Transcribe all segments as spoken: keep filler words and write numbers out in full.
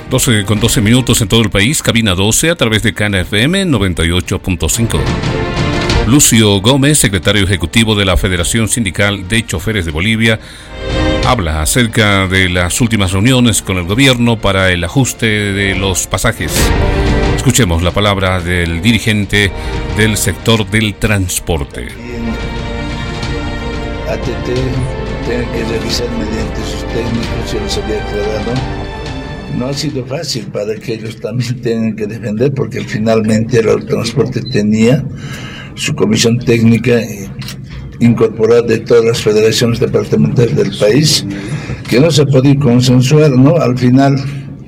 doce con doce minutos en todo el país, cabina doce a través de Cana F M noventa y ocho punto cinco. Lucio Gómez, secretario ejecutivo de la Federación Sindical de Choferes de Bolivia, habla acerca de las últimas reuniones con el gobierno para el ajuste de los pasajes. Escuchemos la palabra del dirigente del sector del transporte. A T T tiene que realizar mediante sus técnicos, yo les había aclarado. No ha sido fácil para que ellos también tengan que defender, porque finalmente el autotransporte tenía su comisión técnica incorporada de todas las federaciones departamentales del país, que no se ha podido consensuar, ¿no? Al final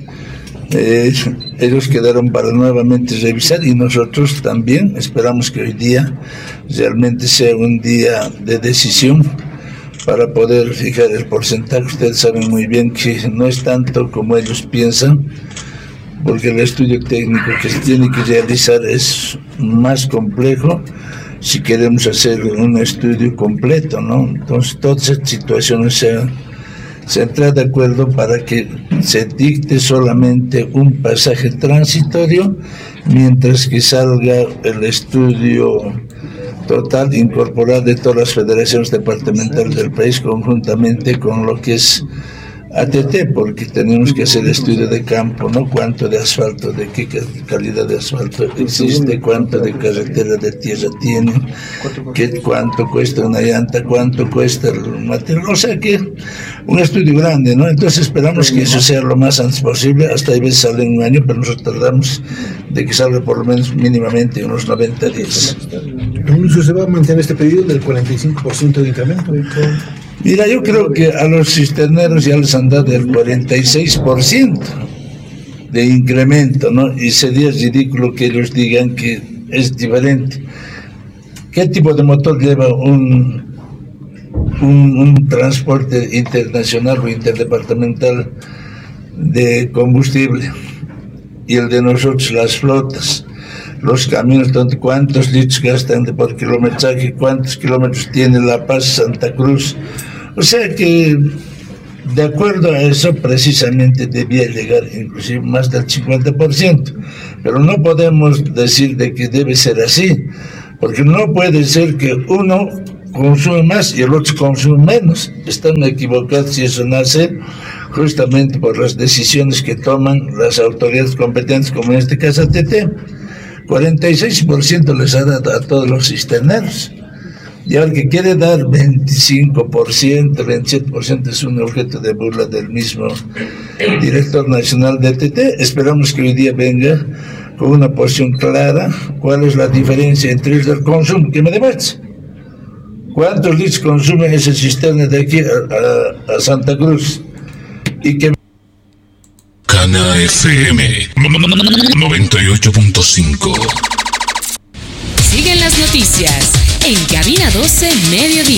eh, ellos quedaron para nuevamente revisar, y nosotros también esperamos que hoy día realmente sea un día de decisión para poder fijar el porcentaje. Ustedes saben muy bien que no es tanto como ellos piensan, porque el estudio técnico que se tiene que realizar es más complejo si queremos hacer un estudio completo, ¿no? Entonces todas esas situaciones se, se entra de acuerdo para que se dicte solamente un pasaje transitorio, mientras que salga el estudio total incorporado de todas las federaciones departamentales del país, conjuntamente con lo que es A T T, porque tenemos que hacer estudio de campo, ¿no? Cuánto de asfalto, de qué calidad de asfalto existe, cuánto de carretera de tierra tiene, qué, cuánto cuesta una llanta, cuánto cuesta el material, o sea que un estudio grande, ¿no? Entonces esperamos que eso sea lo más antes posible. Hasta a veces sale en un año, pero nosotros tardamos de que salga por lo menos mínimamente unos noventa días. ¿Incluso se va a mantener este pedido del cuarenta y cinco por ciento de incremento? Mira, yo creo que a los cisterneros ya les han dado el cuarenta y seis por ciento de incremento, ¿no? Y sería ridículo que ellos digan que es diferente. ¿Qué tipo de motor lleva un, un, un transporte internacional o interdepartamental de combustible? Y el de nosotros, las flotas, los camiones, cuántos litros gastan por kilometraje, cuántos kilómetros tiene La Paz, Santa Cruz. O sea que de acuerdo a eso precisamente debía llegar inclusive más del cincuenta por ciento, pero no podemos decir de que debe ser así, porque no puede ser que uno consume más y el otro consume menos. Están equivocados, y eso nace justamente por las decisiones que toman las autoridades competentes, como en este caso A T T. cuarenta y seis por ciento les ha dado a todos los cisterneros, y ahora que quiere dar veinticinco por ciento, veintisiete por ciento es un objeto de burla del mismo director nacional de A T T. Esperamos que hoy día venga con una posición clara. ¿Cuál es la diferencia entre el consumo? Que me demuestre cuántos litros consume ese cisterna de aquí a, a, a Santa Cruz, y que Cana F M noventa y ocho punto cinco. Siguen las noticias en Cabina doce Mediodía.